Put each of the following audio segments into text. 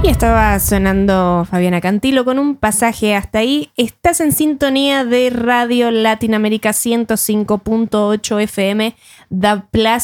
Y estaba sonando Fabiana Cantilo con un pasaje hasta ahí. Estás en sintonía de Radio Latinoamérica 105.8 FM, DAB+,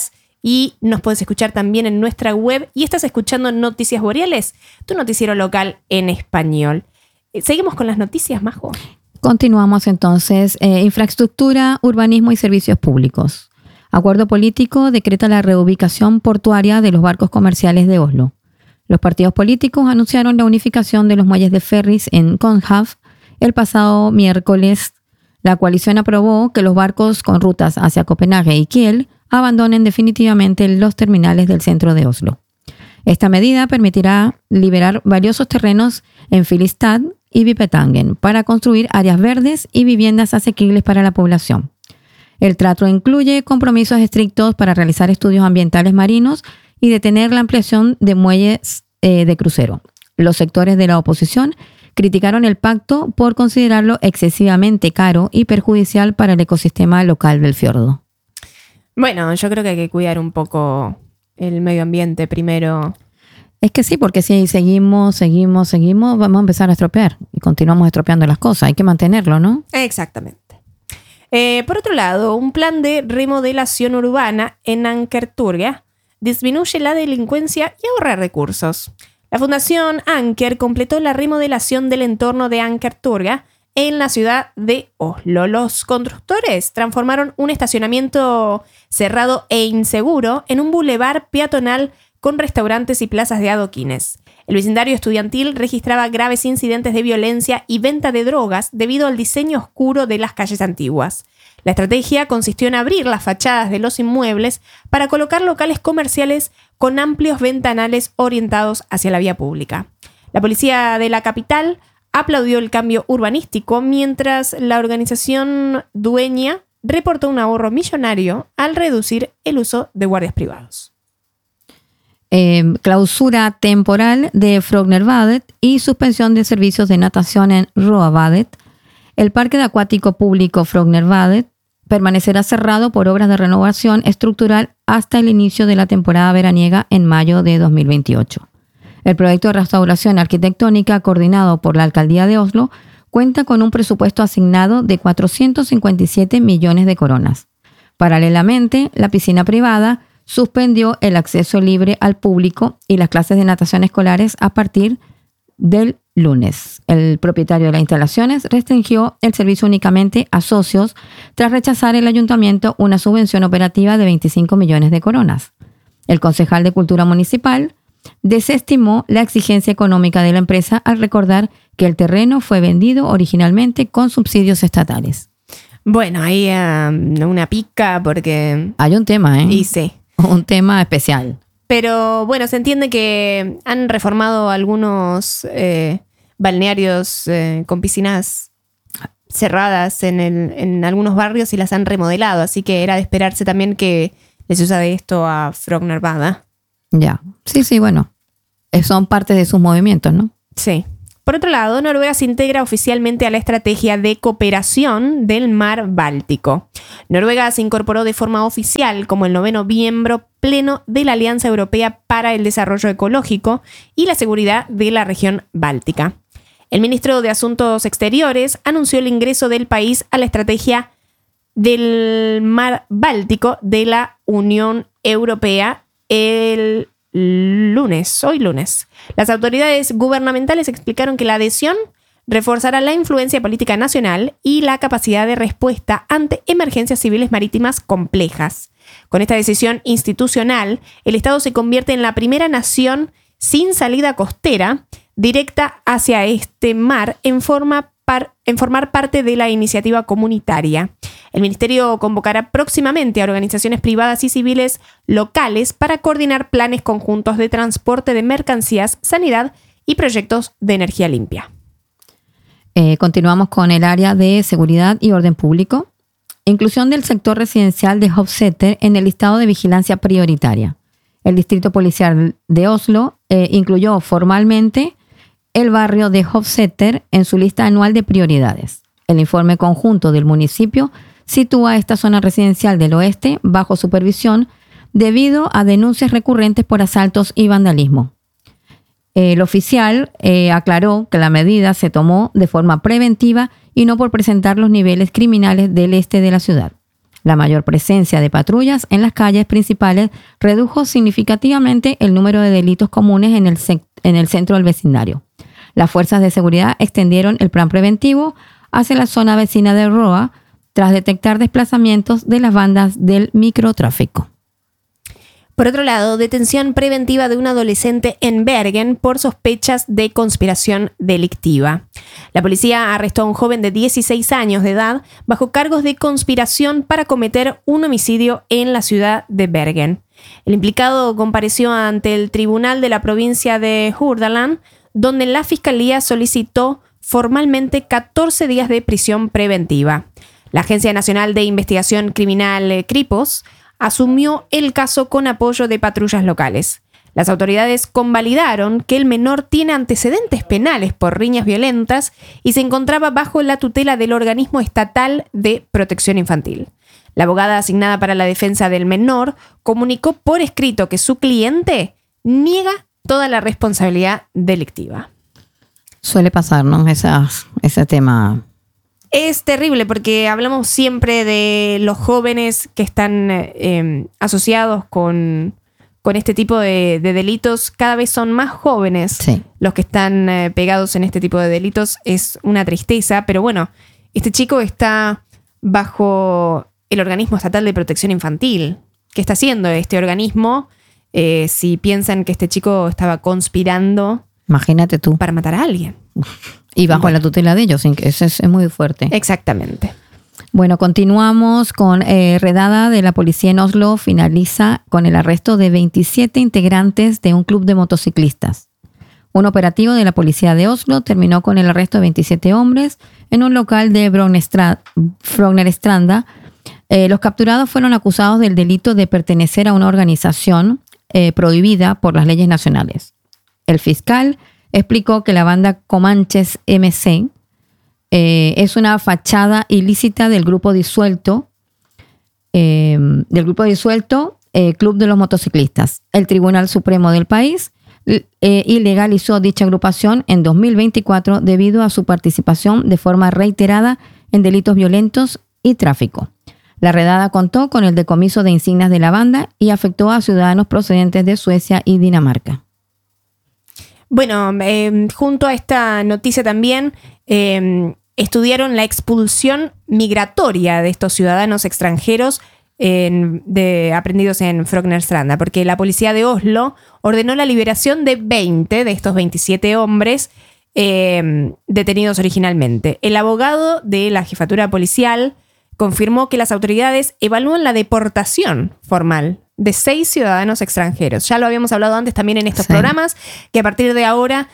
y nos puedes escuchar también en nuestra web. Y estás escuchando Noticias Boreales, tu noticiero local en español. Seguimos con las noticias, Majo. Continuamos entonces. Infraestructura, urbanismo y servicios públicos. Acuerdo político decreta la reubicación portuaria de los barcos comerciales de Oslo. Los partidos políticos anunciaron la unificación de los muelles de ferries en Kongehavn el pasado miércoles. La coalición aprobó que los barcos con rutas hacia Copenhague y Kiel abandonen definitivamente los terminales del centro de Oslo. Esta medida permitirá liberar valiosos terrenos en Filistad y Vipetangen para construir áreas verdes y viviendas asequibles para la población. El trato incluye compromisos estrictos para realizar estudios ambientales marinos y detener la ampliación de muelles de crucero. Los sectores de la oposición criticaron el pacto por considerarlo excesivamente caro y perjudicial para el ecosistema local del fiordo. Bueno, yo creo que hay que cuidar un poco el medio ambiente primero. Es que sí, porque si seguimos, vamos a empezar a estropear y continuamos estropeando las cosas. Hay que mantenerlo, ¿no? Exactamente. Por otro lado, un plan de remodelación urbana en Ankerturgia disminuye la delincuencia y ahorra recursos. La Fundación Anker completó la remodelación del entorno de Ankerturgia en la ciudad de Oslo. Los constructores transformaron un estacionamiento cerrado e inseguro en un bulevar peatonal con restaurantes y plazas de adoquines. El vecindario estudiantil registraba graves incidentes de violencia y venta de drogas debido al diseño oscuro de las calles antiguas. La estrategia consistió en abrir las fachadas de los inmuebles para colocar locales comerciales con amplios ventanales orientados hacia la vía pública. La policía de la capital aplaudió el cambio urbanístico, mientras la organización dueña reportó un ahorro millonario al reducir el uso de guardias privados. Clausura temporal de Frognerbadet y suspensión de servicios de natación en Roabadet. El parque acuático público Frognerbadet permanecerá cerrado por obras de renovación estructural hasta el inicio de la temporada veraniega en mayo de 2028. El proyecto de restauración arquitectónica coordinado por la Alcaldía de Oslo cuenta con un presupuesto asignado de 457 millones de coronas. Paralelamente, la piscina privada suspendió el acceso libre al público y las clases de natación escolares a partir del lunes. El propietario de las instalaciones restringió el servicio únicamente a socios tras rechazar el ayuntamiento una subvención operativa de 25 millones de coronas. El concejal de Cultura Municipal desestimó la exigencia económica de la empresa al recordar que el terreno fue vendido originalmente con subsidios estatales. Bueno, ahí una pica porque... Hay un tema, ¿eh? Y sí. Un tema especial. Pero bueno, se entiende que han reformado algunos balnearios con piscinas cerradas en algunos barrios y las han remodelado. Así que era de esperarse también que les suceda esto a Frognerbadet. Ya. Sí, bueno. Son parte de sus movimientos, ¿no? Sí. Por otro lado, Noruega se integra oficialmente a la estrategia de cooperación del mar Báltico. Noruega se incorporó de forma oficial como el 9º miembro pleno de la Alianza Europea para el Desarrollo Ecológico y la Seguridad de la región báltica. El ministro de Asuntos Exteriores anunció el ingreso del país a la estrategia del mar Báltico de la Unión Europea hoy lunes. Las autoridades gubernamentales explicaron que la adhesión reforzará la influencia política nacional y la capacidad de respuesta ante emergencias civiles marítimas complejas. Con esta decisión institucional, el Estado se convierte en la primera nación sin salida costera directa hacia este mar en formar parte de la iniciativa comunitaria. El ministerio convocará próximamente a organizaciones privadas y civiles locales para coordinar planes conjuntos de transporte de mercancías, sanidad y proyectos de energía limpia. Continuamos con el área de seguridad y orden público. Inclusión del sector residencial de Hovseter en el listado de vigilancia prioritaria. El distrito policial de Oslo incluyó formalmente el barrio de Hovseter en su lista anual de prioridades. El informe conjunto del municipio sitúa esta zona residencial del oeste bajo supervisión debido a denuncias recurrentes por asaltos y vandalismo. El oficial aclaró que la medida se tomó de forma preventiva y no por presentar los niveles criminales del este de la ciudad. La mayor presencia de patrullas en las calles principales redujo significativamente el número de delitos comunes en el centro del vecindario. Las fuerzas de seguridad extendieron el plan preventivo hacia la zona vecina de Roa tras detectar desplazamientos de las bandas del microtráfico. Por otro lado, detención preventiva de un adolescente en Bergen por sospechas de conspiración delictiva. La policía arrestó a un joven de 16 años de edad bajo cargos de conspiración para cometer un homicidio en la ciudad de Bergen. El implicado compareció ante el tribunal de la provincia de Hordaland, donde la fiscalía solicitó formalmente 14 días de prisión preventiva. La Agencia Nacional de Investigación Criminal, Kripos, asumió el caso con apoyo de patrullas locales. Las autoridades convalidaron que el menor tiene antecedentes penales por riñas violentas y se encontraba bajo la tutela del Organismo Estatal de Protección Infantil. La abogada asignada para la defensa del menor comunicó por escrito que su cliente niega toda la responsabilidad delictiva. Suele pasar, ¿no? Ese tema. Es terrible porque hablamos siempre de los jóvenes que están asociados con este tipo de delitos. Cada vez son más jóvenes, sí, los que están pegados en este tipo de delitos. Es una tristeza, pero bueno, este chico está bajo el Organismo Estatal de Protección Infantil. ¿Qué está haciendo este organismo? Si piensan que este chico estaba conspirando, imagínate tú, para matar a alguien. Y bajo la tutela de ellos, eso es muy fuerte. Exactamente. Bueno, continuamos con redada de la policía en Oslo. Finaliza con el arresto de 27 integrantes de un club de motociclistas. Un operativo de la policía de Oslo terminó con el arresto de 27 hombres en un local de Frognerstranda. Los capturados fueron acusados del delito de pertenecer a una organización prohibida por las leyes nacionales. El fiscal explicó que la banda Comanches MC es una fachada ilícita del grupo disuelto Club de los Motociclistas. El Tribunal Supremo del país ilegalizó dicha agrupación en 2024 debido a su participación de forma reiterada en delitos violentos y tráfico. La redada contó con el decomiso de insignias de la banda y afectó a ciudadanos procedentes de Suecia y Dinamarca. Bueno, junto a esta noticia también estudiaron la expulsión migratoria de estos ciudadanos extranjeros aprendidos en Frognerstranda, porque la policía de Oslo ordenó la liberación de 20 de estos 27 hombres detenidos originalmente. El abogado de la jefatura policial confirmó que las autoridades evalúan la deportación formal de 6 ciudadanos extranjeros. Ya lo habíamos hablado antes también en estos programas, que a partir de ahora,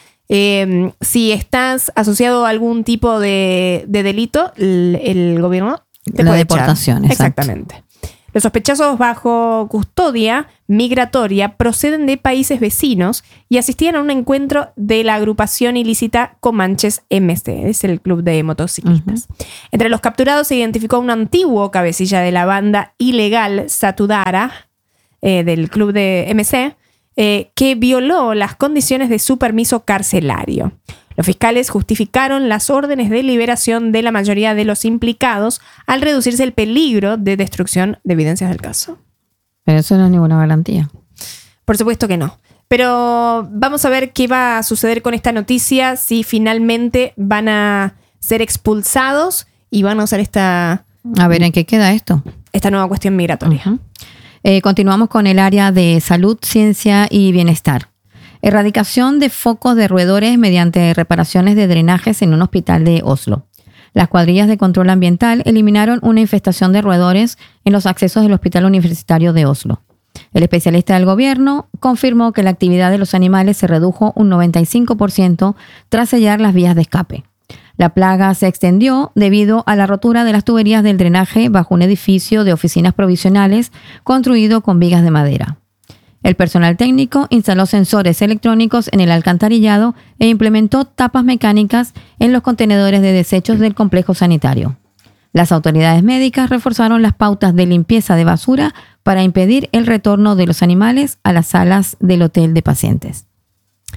si estás asociado a algún tipo de delito, el gobierno te puede deportación, echar. Exactamente. Los sospechosos bajo custodia migratoria proceden de países vecinos y asistían a un encuentro de la agrupación ilícita Comanches MC, es el club de motociclistas. Uh-huh. Entre los capturados se identificó a un antiguo cabecilla de la banda ilegal Satudara, del club de MC, que violó las condiciones de su permiso carcelario. Los fiscales justificaron las órdenes de liberación de la mayoría de los implicados al reducirse el peligro de destrucción de evidencias del caso. Pero eso no es ninguna garantía. Por supuesto que no. Pero vamos a ver qué va a suceder con esta noticia, si finalmente van a ser expulsados y van a usar esta... A ver, ¿en qué queda esto? Esta nueva cuestión migratoria. Uh-huh. Continuamos con el área de salud, ciencia y bienestar. Erradicación de focos de roedores mediante reparaciones de drenajes en un hospital de Oslo. Las cuadrillas de control ambiental eliminaron una infestación de roedores en los accesos del Hospital Universitario de Oslo. El especialista del gobierno confirmó que la actividad de los animales se redujo un 95% tras sellar las vías de escape. La plaga se extendió debido a la rotura de las tuberías del drenaje bajo un edificio de oficinas provisionales construido con vigas de madera. El personal técnico instaló sensores electrónicos en el alcantarillado e implementó tapas mecánicas en los contenedores de desechos del complejo sanitario. Las autoridades médicas reforzaron las pautas de limpieza de basura para impedir el retorno de los animales a las salas del hotel de pacientes.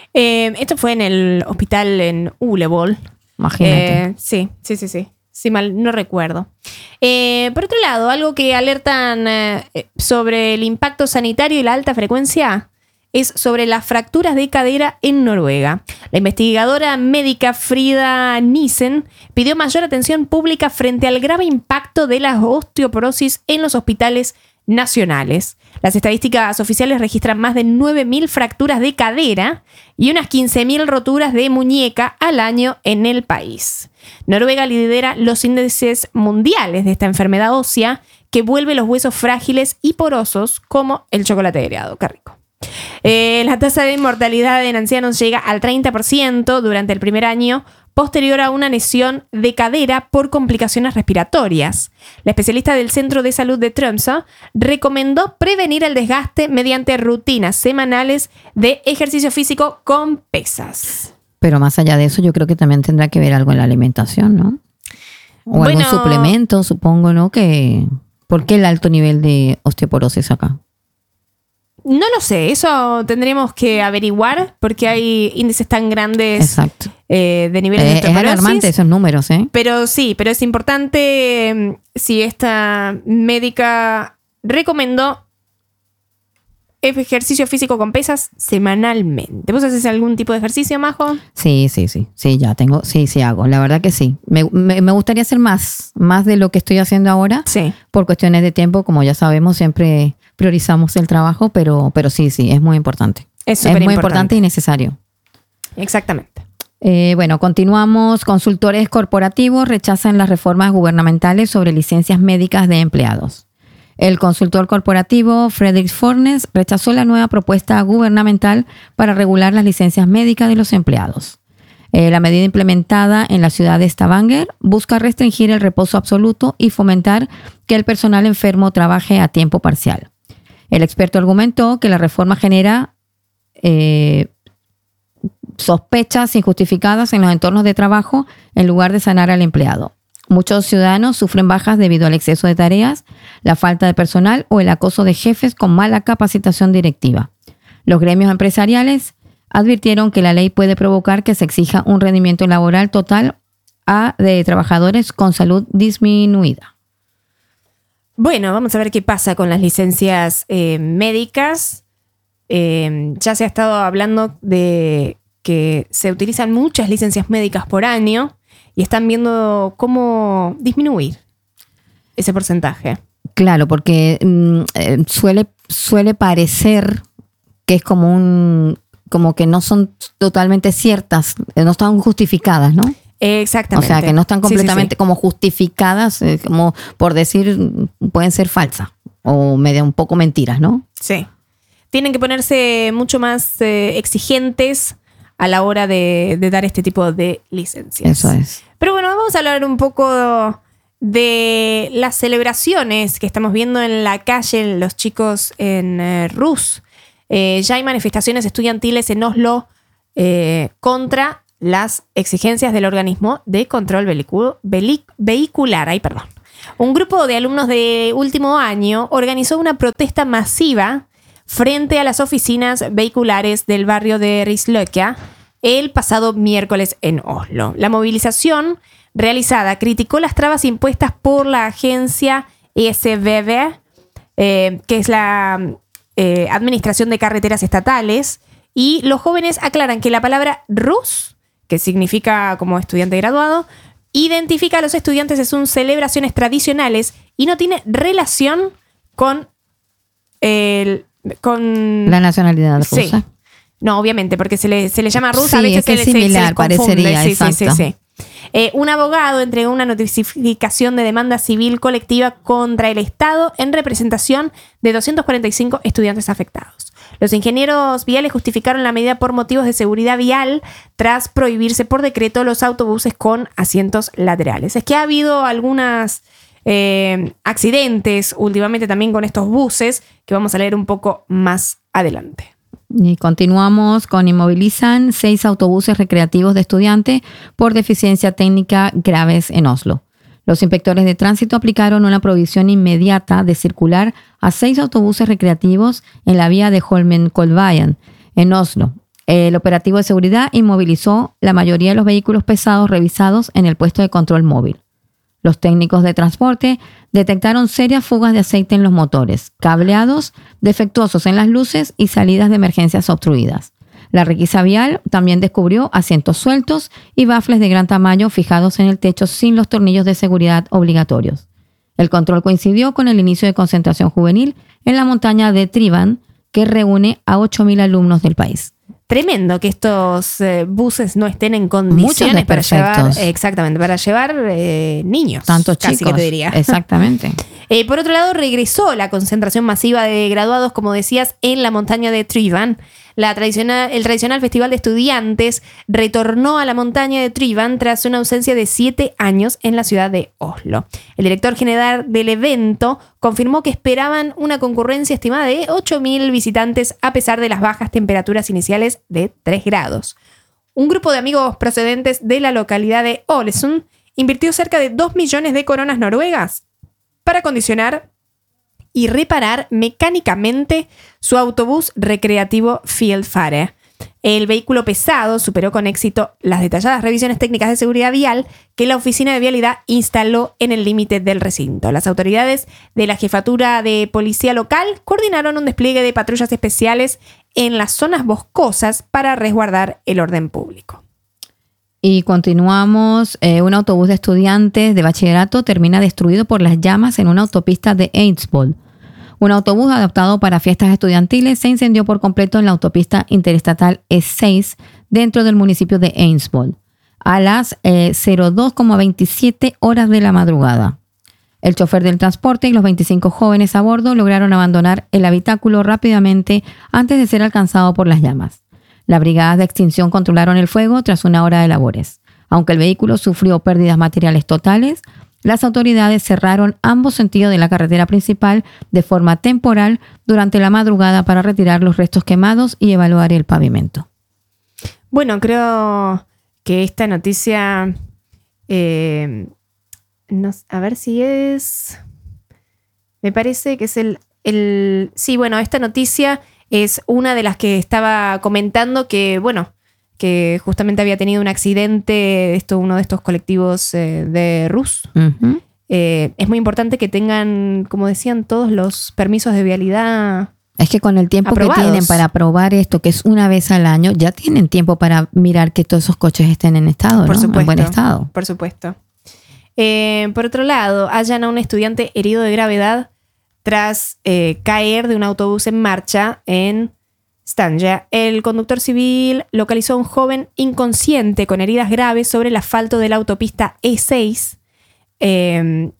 Esto fue en el hospital en Uleål. Imagínate. Sí. Si mal no recuerdo. Por otro lado, algo que alertan sobre el impacto sanitario y la alta frecuencia es sobre las fracturas de cadera en Noruega. La investigadora médica Frida Nissen pidió mayor atención pública frente al grave impacto de la osteoporosis en los hospitales nacionales. Las estadísticas oficiales registran más de 9.000 fracturas de cadera y unas 15.000 roturas de muñeca al año en el país. Noruega lidera los índices mundiales de esta enfermedad ósea que vuelve los huesos frágiles y porosos como el chocolate agregado. Qué rico. La tasa de mortalidad en ancianos llega al 30% durante el primer año posterior a una lesión de cadera por complicaciones respiratorias. La especialista del Centro de Salud de Tromsø recomendó prevenir el desgaste mediante rutinas semanales de ejercicio físico con pesas. Pero más allá de eso, yo creo que también tendrá que ver algo en la alimentación, ¿no? O algún suplemento, supongo, ¿no? ¿Por qué el alto nivel de osteoporosis acá? No lo sé, eso tendríamos que averiguar porque hay índices tan grandes. Exacto. De niveles de osteoporosis. Es alarmante esos números, ¿eh? Pero es importante si esta médica recomendó ejercicio físico con pesas semanalmente. ¿Vos haces algún tipo de ejercicio, Majo? Sí, ya tengo, sí hago, la verdad que sí. Me gustaría hacer más de lo que estoy haciendo ahora. Sí. Por cuestiones de tiempo, como ya sabemos, siempre priorizamos el trabajo, pero sí, es muy importante. Es muy importante y necesario. Exactamente. Bueno, continuamos. Consultores corporativos rechazan las reformas gubernamentales sobre licencias médicas de empleados. El consultor corporativo Fredrik Fornes rechazó la nueva propuesta gubernamental para regular las licencias médicas de los empleados. La medida implementada en la ciudad de Stavanger busca restringir el reposo absoluto y fomentar que el personal enfermo trabaje a tiempo parcial. El experto argumentó que la reforma genera sospechas injustificadas en los entornos de trabajo en lugar de sanar al empleado. Muchos ciudadanos sufren bajas debido al exceso de tareas, la falta de personal o el acoso de jefes con mala capacitación directiva. Los gremios empresariales advirtieron que la ley puede provocar que se exija un rendimiento laboral total de trabajadores con salud disminuida. Bueno, vamos a ver qué pasa con las licencias médicas. Ya se ha estado hablando de que se utilizan muchas licencias médicas por año y están viendo cómo disminuir ese porcentaje. Claro, porque suele parecer que es como que no son totalmente ciertas, no están justificadas, ¿no? Exactamente. O sea, que no están completamente como justificadas, como por decir, pueden ser falsas o un poco mentiras, ¿no? Sí. Tienen que ponerse mucho más exigentes a la hora de dar este tipo de licencias. Eso es. Pero bueno, vamos a hablar un poco de las celebraciones que estamos viendo en la calle, los chicos en Rus. Ya hay manifestaciones estudiantiles en Oslo contra las exigencias del organismo de control vehicular. Un grupo de alumnos de último año organizó una protesta masiva frente a las oficinas vehiculares del barrio de Risløkka el pasado miércoles en Oslo. La movilización realizada criticó las trabas impuestas por la agencia SVV, que es la Administración de Carreteras Estatales, y los jóvenes aclaran que la palabra Rus, que significa como estudiante graduado, identifica a los estudiantes en sus celebraciones tradicionales y no tiene relación con la nacionalidad rusa. Sí. No, obviamente, porque se le llama rusa, a sí, veces es similar, se confunde. parecería, exacto. Sí. Un abogado entregó una notificación de demanda civil colectiva contra el Estado en representación de 245 estudiantes afectados. Los ingenieros viales justificaron la medida por motivos de seguridad vial tras prohibirse por decreto los autobuses con asientos laterales. Es que ha habido algunas accidentes últimamente también con estos buses que vamos a leer un poco más adelante. Y continuamos con inmovilizan 6 autobuses recreativos de estudiantes por deficiencia técnica graves en Oslo. Los inspectores de tránsito aplicaron una prohibición inmediata de circular a 6 autobuses recreativos en la vía de Holmenkollveien, en Oslo. El operativo de seguridad inmovilizó la mayoría de los vehículos pesados revisados en el puesto de control móvil. Los técnicos de transporte detectaron serias fugas de aceite en los motores, cableados defectuosos en las luces y salidas de emergencias obstruidas. La requisa vial también descubrió asientos sueltos y bafles de gran tamaño fijados en el techo sin los tornillos de seguridad obligatorios. El control coincidió con el inicio de concentración juvenil en la montaña de Trivan, que reúne a 8.000 alumnos del país. Tremendo que estos buses no estén en condiciones para llevar, exactamente, para llevar niños. Tantos casi chicos. Que te diría. Exactamente. Por otro lado, regresó la concentración masiva de graduados, como decías, en la montaña de Trivan. El tradicional festival de estudiantes retornó a la montaña de Trivan tras una ausencia de 7 años en la ciudad de Oslo. El director general del evento confirmó que esperaban una concurrencia estimada de 8.000 visitantes a pesar de las bajas temperaturas iniciales de 3 grados. Un grupo de amigos procedentes de la localidad de Ålesund invirtió cerca de 2 millones de coronas noruegas para acondicionar y reparar mecánicamente su autobús recreativo Fieldfare. El vehículo pesado superó con éxito las detalladas revisiones técnicas de seguridad vial que la Oficina de Vialidad instaló en el límite del recinto. Las autoridades de la Jefatura de Policía Local coordinaron un despliegue de patrullas especiales en las zonas boscosas para resguardar el orden público. Y continuamos. Un autobús de estudiantes de bachillerato termina destruido por las llamas en una autopista de Eidsvoll. Un autobús adaptado para fiestas estudiantiles se incendió por completo en la autopista interestatal E6 dentro del municipio de Eidsvoll a las 02:27 horas de la madrugada. El chofer del transporte y los 25 jóvenes a bordo lograron abandonar el habitáculo rápidamente antes de ser alcanzado por las llamas. Las brigadas de extinción controlaron el fuego tras una hora de labores. Aunque el vehículo sufrió pérdidas materiales totales, las autoridades cerraron ambos sentidos de la carretera principal de forma temporal durante la madrugada para retirar los restos quemados y evaluar el pavimento. Bueno, creo que esta noticia, a ver si es, me parece que es sí, bueno, esta noticia es una de las que estaba comentando que, bueno, que justamente había tenido un accidente, uno de estos colectivos de Rus. Uh-huh. Es muy importante que tengan, como decían, todos los permisos de vialidad. Es que con el tiempo aprobados. Que tienen para aprobar esto, que es una vez al año, ya tienen tiempo para mirar que todos esos coches estén en estado, por ¿no? supuesto, en buen estado. Por supuesto. Por otro lado, hallan a un estudiante herido de gravedad tras caer de un autobús en marcha en Stanja. El conductor civil localizó a un joven inconsciente con heridas graves sobre el asfalto de la autopista E6 en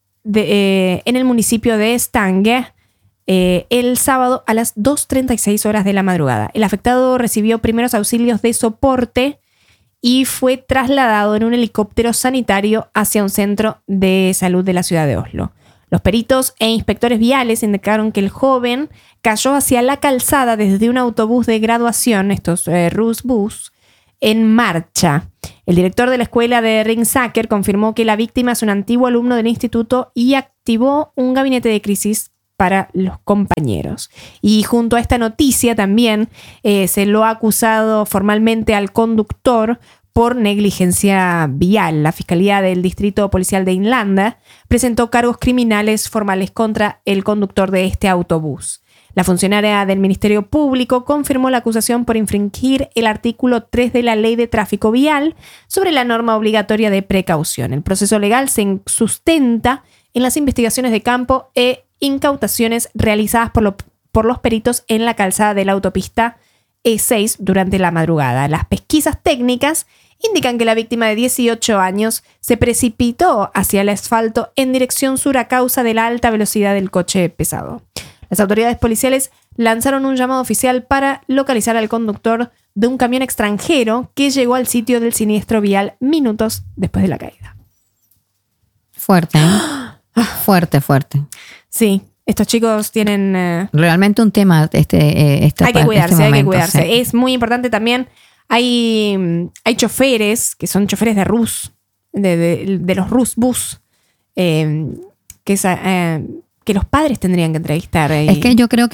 el municipio de Stanja el sábado a las 2:36 horas de la madrugada. El afectado recibió primeros auxilios de soporte y fue trasladado en un helicóptero sanitario hacia un centro de salud de la ciudad de Oslo. Los peritos e inspectores viales indicaron que el joven cayó hacia la calzada desde un autobús de graduación, estos Rusbus, en marcha. El director de la escuela de Ringsaker confirmó que la víctima es un antiguo alumno del instituto y activó un gabinete de crisis para los compañeros. Y junto a esta noticia también se lo ha acusado formalmente al conductor por negligencia vial. La Fiscalía del Distrito Policial de Inlanda presentó cargos criminales formales contra el conductor de este autobús. La funcionaria del Ministerio Público confirmó la acusación por infringir el artículo 3 de la Ley de Tráfico Vial sobre la norma obligatoria de precaución. El proceso legal se sustenta en las investigaciones de campo e incautaciones realizadas por los peritos en la calzada de la autopista E6 durante la madrugada. Las pesquisas técnicas indican que la víctima de 18 años se precipitó hacia el asfalto en dirección sur a causa de la alta velocidad del coche pesado. Las autoridades policiales lanzaron un llamado oficial para localizar al conductor de un camión extranjero que llegó al sitio del siniestro vial minutos después de la caída. Fuerte, ¿eh? Fuerte. Sí. Estos chicos tienen... realmente un tema hay que cuidarse, hay que cuidarse. Sí. Es muy importante también. Hay choferes, que son choferes de Rus, de los Rusbus, que los padres tendrían que entrevistar. Es que yo creo que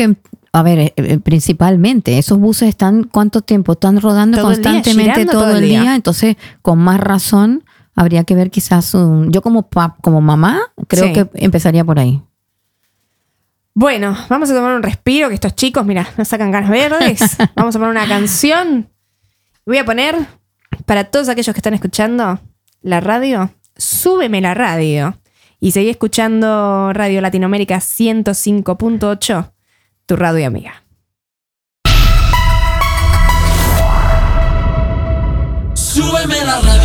A ver, principalmente, esos buses están, ¿cuánto tiempo? Están rodando Todo el día, constantemente girando todo el día. Entonces, con más razón, habría que ver quizás yo como mamá, creo Sí. que empezaría por ahí. Bueno, vamos a tomar un respiro, que estos chicos, mira, nos sacan ganas verdes. Vamos a poner una canción. Voy a poner, para todos aquellos que están escuchando la radio, súbeme la radio. Y seguí escuchando Radio Latinoamérica 105.8, tu radio amiga. Súbeme la radio.